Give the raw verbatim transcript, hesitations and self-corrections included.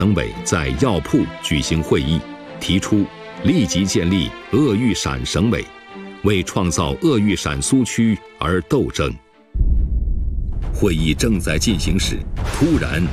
省委在药铺举行会议，提出立即建立鄂豫陕省委，为创造鄂豫陕苏区而斗争。会议正在进行时，突然